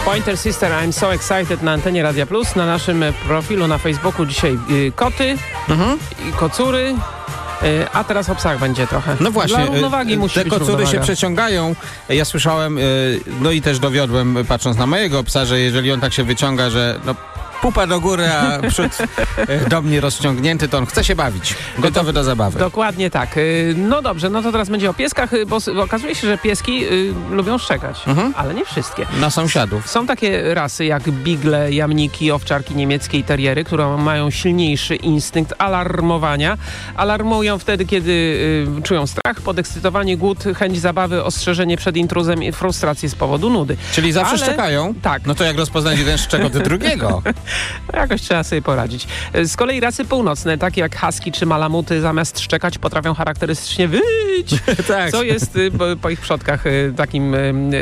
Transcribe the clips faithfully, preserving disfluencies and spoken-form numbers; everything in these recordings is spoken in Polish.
Pointer Sister, I'm so excited na antenie Radia Plus. Na naszym profilu na Facebooku dzisiaj y, koty mhm. i kocury. A teraz o psach będzie trochę. No właśnie, Dla równowagi musi te być kocury równowaga. się przeciągają. Ja słyszałem, no i też dowiodłem, patrząc na mojego psa, że jeżeli on tak się wyciąga, że no, pupa do góry, a przód do mnie rozciągnięty, to on chce się bawić. Gotowy do zabawy. Dokładnie tak. No dobrze, no to teraz będzie o pieskach, bo okazuje się, że pieski y, lubią szczekać, mhm. ale nie wszystkie. Na sąsiadów. Są takie rasy jak bigle, jamniki, owczarki niemieckie i teriery, które mają silniejszy instynkt alarmowania. Alarmują wtedy, kiedy y, czują strach, podekscytowanie, głód, chęć zabawy, ostrzeżenie przed intruzem i frustrację z powodu nudy. Czyli zawsze ale... szczekają? Tak. No to jak rozpoznać jeden szczek od drugiego? No jakoś trzeba sobie poradzić. Z kolei rasy północne, takie jak husky czy malamuty, zamiast szczekać potrafią charakterystycznie wyć, tak. co jest po, po ich przodkach takim y,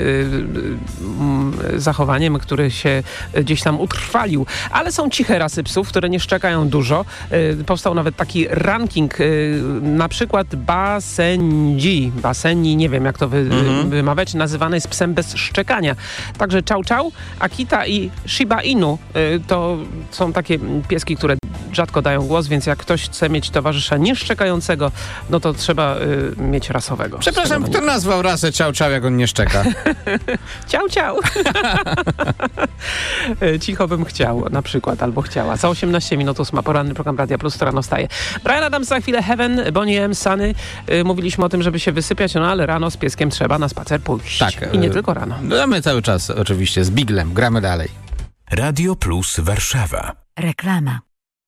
y, y, zachowaniem, który się gdzieś tam utrwalił. Ale są ciche rasy psów, które nie szczekają dużo. Y, powstał nawet taki ranking, y, na przykład Basenji, Basenji, nie wiem jak to wy, mhm. wymawiać, nazywany jest psem bez szczekania. Także Chow Chow, Akita i Shiba Inu y, to są takie pieski, które rzadko dają głos, więc jak ktoś chce mieć towarzysza nieszczekającego, no to trzeba y, mieć rasowego. Przepraszam, kto nazwał rasę Chow Chow, jak on nie szczeka? Ciao, ciao. Cicho bym chciał, na przykład, albo chciała. Za osiemnaście minut ósma, poranny program Radia Plus, to rano staje. Brian Adams za chwilę, Heaven, Bonnie M, Sunny. Y, mówiliśmy o tym, żeby się wysypiać, no ale rano z pieskiem trzeba na spacer pójść. Tak. I nie y, tylko rano. No my cały czas oczywiście z Biglem gramy dalej. Radio Plus Warszawa. Reklama.